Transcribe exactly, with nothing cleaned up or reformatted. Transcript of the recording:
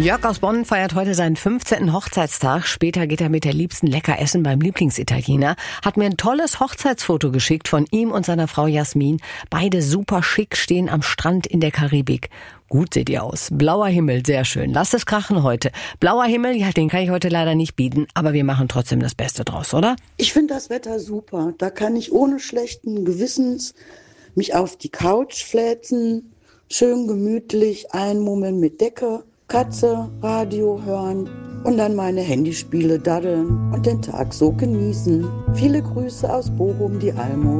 Jörg aus Bonn feiert heute seinen fünfzehnten Hochzeitstag. Später geht er mit der Liebsten lecker essen beim Lieblingsitaliener. Hat mir ein tolles Hochzeitsfoto geschickt von ihm und seiner Frau Jasmin. Beide super schick, stehen am Strand in der Karibik. Gut seht ihr aus. Blauer Himmel, sehr schön. Lasst es krachen heute. Blauer Himmel, ja, den kann ich heute leider nicht bieten, aber wir machen trotzdem das Beste draus, oder? Ich finde das Wetter super. Da kann ich ohne schlechten Gewissens mich auf die Couch fläzen, schön gemütlich einmummeln mit Decke, Katze, Radio hören und dann meine Handyspiele daddeln und den Tag so genießen. Viele Grüße aus Bochum, die Almo.